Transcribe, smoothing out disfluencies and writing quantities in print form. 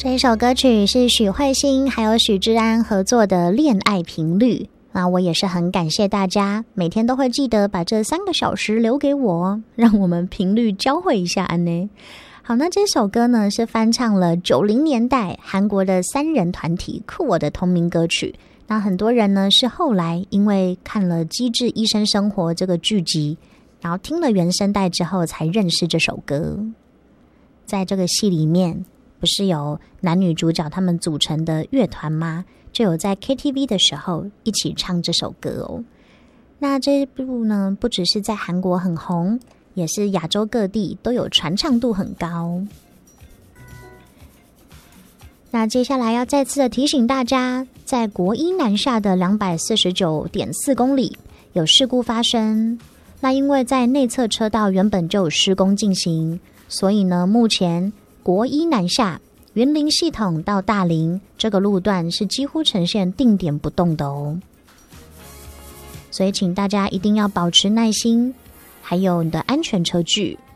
这一首歌曲是许慧欣还有许志安合作的《恋爱频率》。那我也是很感谢大家，每天都会记得把这3个小时留给我，让我们频率交汇一下呢。好，那这首歌呢是翻唱了90年代韩国的3人团体酷我的同名歌曲。那很多人呢是后来因为看了《机智医生生活》这个剧集，然后听了原声带之后才认识这首歌。在这个戏里面不是有男女主角他们组成的乐团吗？就有在 KTV 的时候一起唱这首歌哦。那这部呢不只是在韩国很红，也是亚洲各地都有传唱度很高。那接下来要再次的提醒大家，在国一南下的249.4公里有事故发生。那因为在内侧车道原本就有施工进行，所以呢目前国一南下云林系统到大林这个路段是几乎呈现定点不动的哦。所以请大家一定要保持耐心，还有你的安全车距，